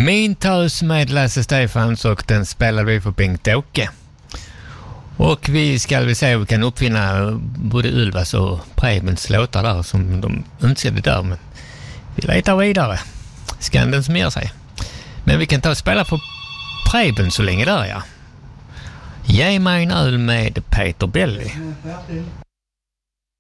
Min tös med Lasse Stefans, och den spelar vi för Bengt-Åke. Och vi ska väl se om vi kan uppfinna både Ylvas och Prebens låtar där som de önskade där, men vi letar vidare. Skanden som ger sig. Men vi kan ta och spela för Preben så länge där, ja. Ge mig en öl med Peter Belly.